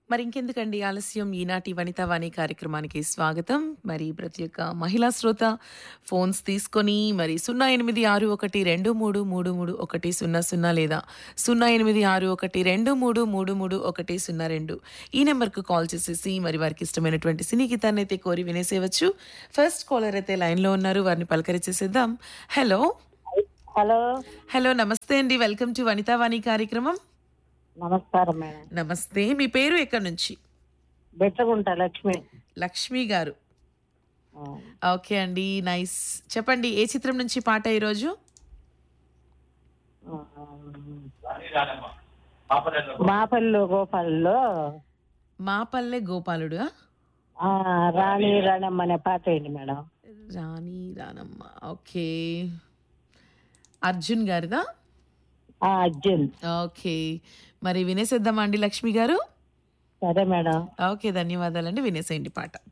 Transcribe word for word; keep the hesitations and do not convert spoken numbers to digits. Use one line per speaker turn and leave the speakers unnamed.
మరి ఇంకెందుకండి ఆలస్యం, ఈనాటి వనితా వాణి కార్యక్రమానికి స్వాగతం. మరి ప్రతి ఒక్క మహిళా శ్రోత ఫోన్స్ తీసుకొని మరి సున్నా ఎనిమిది ఆరు ఒకటి రెండు మూడు మూడు మూడు ఒకటి సున్నా సున్నా లేదా సున్నా ఎనిమిది ఆరు ఒకటి రెండు మూడు మూడు మూడు ఒకటి సున్నా రెండు ఈ నెంబర్కు కాల్ చేసేసి మరి వారికి ఇష్టమైనటువంటి సినీ గీతాన్ని అయితే కోరి వినేసేవచ్చు. ఫస్ట్ కాలర్ అయితే లైన్లో ఉన్నారు, వారిని పలకరించేసేద్దాం. హలో
హలో
హలో నమస్తే అండి, వెల్కమ్ టు వనితా వాణి కార్యక్రమం.
నమస్కారం మేడం.
నమస్తే, మీ పేరు ఎక్కడి నుంచి?
బెట్టగుంట లక్ష్మి.
లక్ష్మి గారు,
ఆ,
ఓకే అండి, నైస్. చెప్పండి, ఏ చిత్రం నుంచి పాట ఈరోజు?
ఆ, మాపల్లి గోపాల్లో
మా పల్లె గోపాలుడు.
ఆ, రాణి రాణమ్మ అనే పాట ఏంటి మేడం?
రాణి రానమ్మ, ఓకే. అర్జున్ గారిదా?
ఆ, అర్జున్.
ఓకే, మరి వినేసేద్దామా అండి లక్ష్మి గారు?
సరే మేడం.
ఓకే, ధన్యవాదాలండి, వినేసేయండి పాట.